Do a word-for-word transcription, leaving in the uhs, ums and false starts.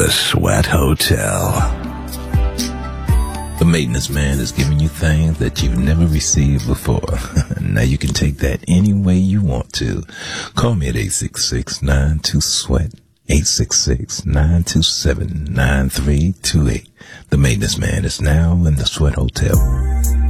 The Sweat Hotel. The maintenance man is giving you things that you've never received before. Now you can take that any way you want to. Call me at eight six six, nine two, SWEAT, eight six six, nine two seven, nine three two eight. The maintenance man is now in the Sweat Hotel.